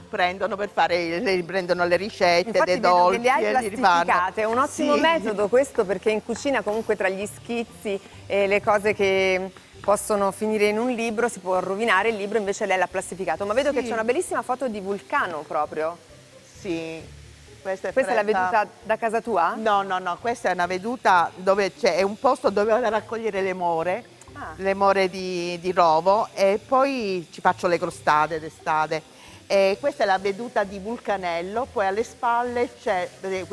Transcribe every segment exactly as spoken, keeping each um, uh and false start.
prendono per fare, le, prendono le ricette Infatti dei dolci che le hai e li plastificate, è un ottimo sì. metodo questo, perché in cucina comunque tra gli schizzi e le cose che possono finire in un libro si può rovinare il libro, invece lei l'ha plastificato. Ma vedo Sì. che c'è una bellissima foto di vulcano proprio. Sì, questa è, Questa è la presa... veduta da casa tua? No, no, no, questa è una veduta dove c'è, è un posto dove vado a raccogliere le more, ah. le more di, di rovo, e poi ci faccio le crostate d'estate. E questa è la veduta di Vulcanello, poi alle spalle c'è,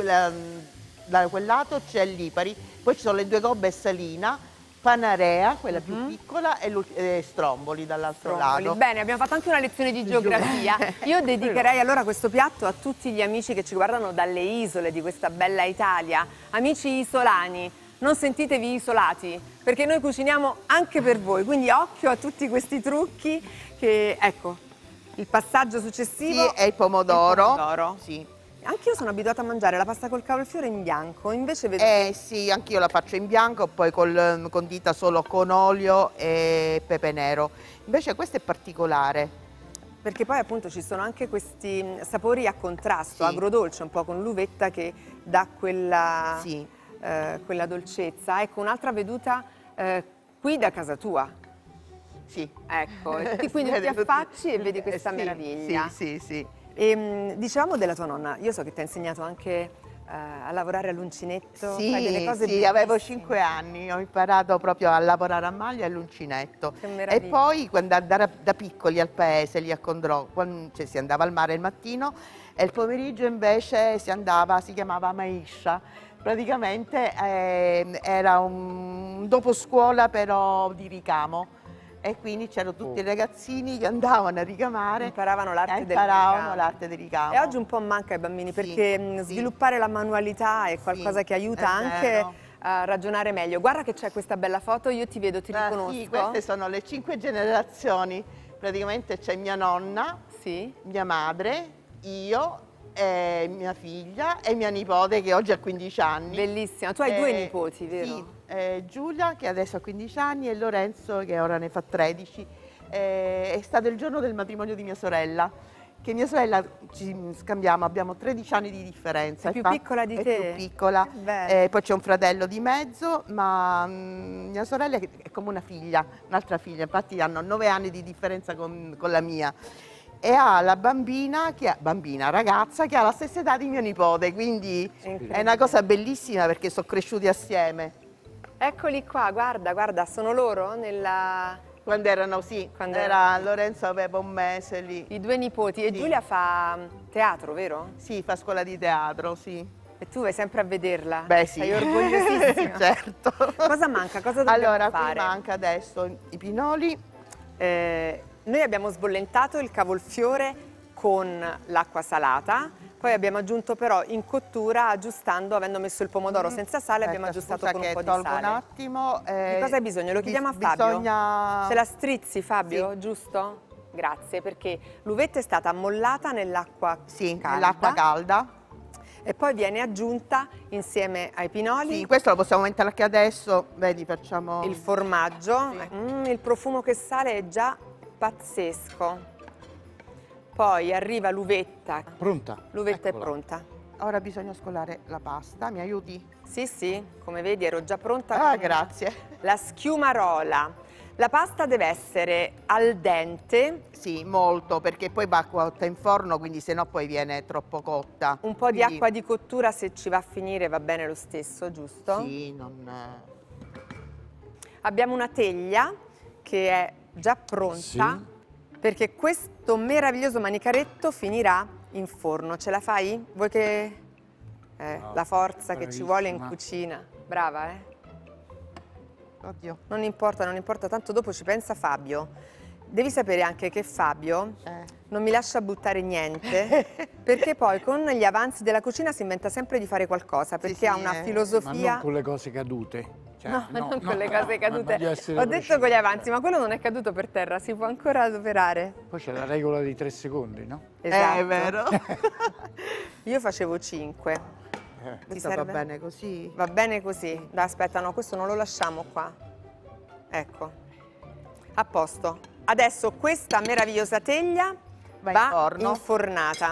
da quel lato c'è Lipari, poi ci sono le due gobbe e Salina, Panarea, quella uh-huh. più piccola, e, e Stromboli dall'altro lato. Bene, abbiamo fatto anche una lezione di geografia. Io dedicherei allora questo piatto a tutti gli amici che ci guardano dalle isole di questa bella Italia. Amici isolani, non sentitevi isolati, perché noi cuciniamo anche per voi, quindi occhio a tutti questi trucchi che, ecco, il passaggio successivo sì, è il pomodoro. Il pomodoro. Sì. Anch'io sono abituata a mangiare la pasta col cavolfiore in bianco, invece vedo Eh che... sì, anch'io la faccio in bianco, poi col, condita solo con olio e pepe nero. Invece questo è particolare. Perché poi appunto ci sono anche questi sapori a contrasto, sì. agrodolce, un po' con l'uvetta che dà quella, sì. eh, quella dolcezza. Ecco, un'altra veduta eh, qui da casa tua. Sì. Ecco, e quindi ti affacci e vedi questa eh, sì, meraviglia. Sì, sì, sì. E, dicevamo della tua nonna, io so che ti ha insegnato anche eh, a lavorare all'uncinetto, sì, fai delle cose sì, avevo cinque anni, ho imparato proprio a lavorare a maglia e all'uncinetto. E poi quando andare da piccoli al paese, lì a Condrò, quando, cioè, si andava al mare il mattino e il pomeriggio invece si andava, si chiamava Maiscia. Praticamente eh, era un dopo scuola però di ricamo. E quindi c'erano tutti oh. i ragazzini che andavano a ricamare, imparavano l'arte del imparavano l'arte del ricamo. E oggi un po' manca ai bambini, sì, perché sì. sviluppare la manualità è qualcosa sì, che aiuta anche a ragionare meglio. Guarda che c'è questa bella foto, io ti vedo, ti ah, riconosco. Sì, queste sono le cinque generazioni, praticamente c'è mia nonna, sì. mia madre, io, eh, mia figlia e mia nipote che oggi ha quindici anni. Bellissima, tu hai eh, due nipoti, vero? Sì. Eh, Giulia che adesso ha quindici anni e Lorenzo che ora ne fa tredici. Eh, è stato il giorno del matrimonio di mia sorella, che mia sorella ci scambiamo, abbiamo tredici anni di differenza. È più infatti, piccola di è te? È più piccola, eh, poi c'è un fratello di mezzo, ma mh, mia sorella è come una figlia, un'altra figlia, infatti hanno nove anni di differenza con, con la mia. E ha la bambina, che ha, bambina, ragazza, che ha la stessa età di mio nipote, quindi è una cosa bellissima perché sono cresciuti assieme. Eccoli qua, guarda, guarda, sono loro nella... Quando erano, sì, Quando era erano... Lorenzo aveva un mese lì. I due nipoti, e sì. Giulia fa teatro, vero? Sì, fa scuola di teatro, sì. E tu vai sempre a vederla? Beh sì. Sei orgogliosissima. Certo. Cosa manca? Cosa dobbiamo allora, fare? Allora, manca adesso i pinoli. Eh, noi abbiamo sbollentato il cavolfiore con l'acqua salata, poi abbiamo aggiunto però in cottura, aggiustando, avendo messo il pomodoro mm. senza sale, Aspetta, abbiamo aggiustato con un po' di sale. un attimo. Eh, di cosa hai bisogno? Lo chiediamo a Fabio. Bisogna... Ce la strizzi, Fabio, sì. giusto? Grazie, perché l'uvetta è stata ammollata nell'acqua sì, calda. nell'acqua calda. E poi viene aggiunta insieme ai pinoli. Sì, questo lo possiamo mettere anche adesso, vedi, facciamo... Il formaggio, sì. mm, il profumo che sale è già pazzesco. Poi arriva l'uvetta. Pronta. L'uvetta è pronta. Ora bisogna scolare la pasta, mi aiuti? Sì, sì, come vedi ero già pronta. Ah, grazie. La schiumarola. La pasta deve essere al dente. Sì, molto, perché poi va cotta in forno, quindi sennò poi viene troppo cotta. Un po' quindi... di acqua di cottura, se ci va a finire va bene lo stesso, giusto? Sì, non... Abbiamo una teglia che è già pronta. Sì. Perché questo meraviglioso manicaretto finirà in forno. Ce la fai? Vuoi che... Eh, no, la forza bravissima. Che ci vuole in cucina. Brava, eh? Oddio. Non importa, non importa, tanto dopo ci pensa Fabio. Devi sapere anche che Fabio eh. non mi lascia buttare niente, perché poi con gli avanzi della cucina si inventa sempre di fare qualcosa, perché sì, ha una eh. filosofia... Ma non con le cose cadute. Cioè, no, no, non no, con le cose cadute. Ho preciso. detto con gli avanzi, ma quello non è caduto per terra, si può ancora adoperare. Poi c'è la regola di tre secondi, no? Esatto. È vero. Io facevo cinque. Eh. Questo va bene così? Va bene così. Dai, aspetta, no, questo non lo lasciamo qua. Ecco. A posto. Adesso questa meravigliosa teglia va in forno. infornata.